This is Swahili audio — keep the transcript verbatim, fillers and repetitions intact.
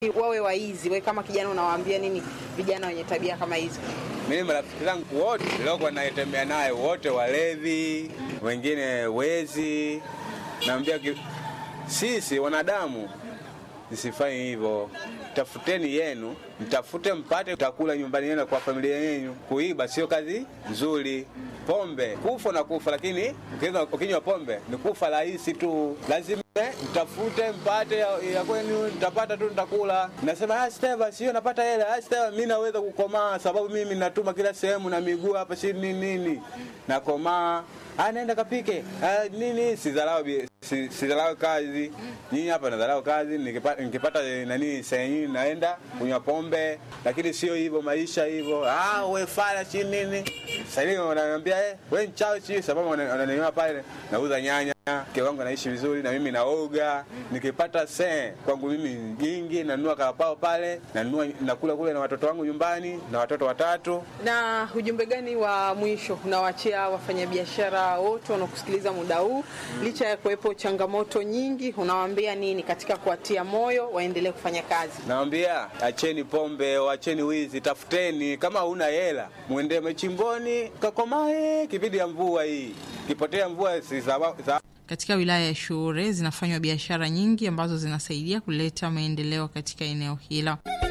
wawe waizi? Wewe kama kijana unawaambia nini vijana wenye tabia kama hizo? Mimi marafiki zangu wote niliokuwa naitembea naye wote walevi, wengine wezi. Naambia sisi wanadamu msifanye hivyo. Tafuteni yenu, mtafute mpate utakula nyumbani yenu kwa familia yenu. Kuiba sio kazi nzuri. Pombe kufa na kufa, lakini ukinywa pombe ni kufa rahisi tu. Lazima mtafute mpate ya, ya kwenu, mtapata tu nitakula. Nasema ah Steva sio napata hela. Ah Steva mimi naweza kukomaa sababu mimi natuma kila sehemu na miguu hapa si nini nini. Nakomaa. Ah naenda kapike. Ah nini sidharau si, sidharau kazi. Nyinyi hapa nadharau kazi, nikipata nikipata nani sehemu naenda kunywa pombe, lakini sio hivyo maisha hivyo. Ah wewe fala si nini. Sasa hivi wananiambia eh wewe mchao si sababu wananiona pale nauza nyanya. Mke wangu anaishi vizuri na mimi naoga. Nikipata sen kwangu mimi jingi nanunua karapao pale, nanunua nakula kule na watoto wangu nyumbani na watoto watatu. Na ujumbe gani wa mwisho unawaachia wafanyabiashara wote wanaokusikiliza muda huu, licha ya kuwepo changamoto nyingi, unawaambia nini katika kuatia moyo waendelee kufanya kazi? Naambia acheni pombe, acheni wizi, tafuteni. Kama huna hela muende machimboni kakomae kipindi ya mvua hii. Kipotea mvua si sababu. Katika wilaya ya Shure zinafanywa biashara nyingi ambazo zinasaidia kuleta maendeleo katika eneo hilo.